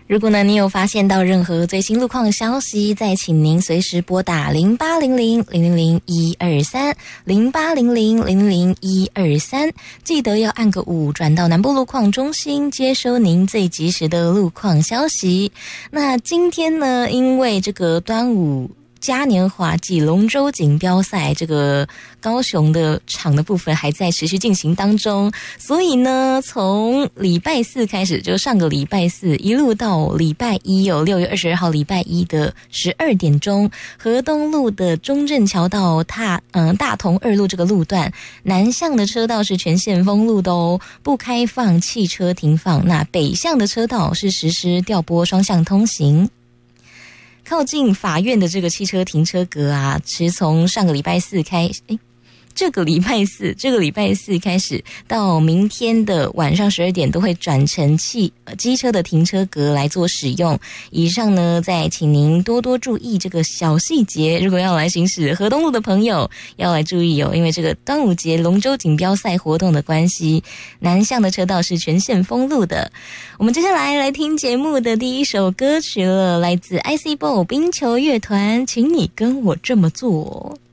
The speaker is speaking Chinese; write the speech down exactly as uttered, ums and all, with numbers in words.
如果呢你有发现到任何最新路况消息，再请您随时拨打零八零零零零零一二三零八零零零零零一二三，记得要按个五转到南部路况中心，接收您最及时的路况消息。那今天呢，因为这个端午嘉年华暨龙舟锦标赛，这个高雄的场的部分还在持续进行当中，所以呢从礼拜四开始，就上个礼拜四一路到礼拜一，有六月二十二号礼拜一的十二点钟，河东路的中正桥到大嗯大同二路这个路段，南向的车道是全线封路的哦，不开放汽车停放。那北向的车道是实施调拨双向通行。靠近法院的这个汽车停车格啊，是从上个礼拜四开诶这个礼拜四这个礼拜四开始到明天的晚上十二点都会转成汽机车的停车格来做使用。以上呢再请您多多注意这个小细节，如果要来行驶河东路的朋友要来注意哦，因为这个端午节龙舟锦标赛活动的关系，南向的车道是全线封路的。我们接下来来听节目的第一首歌曲了，来自 I C Ball 冰球乐团，请你跟我这么做。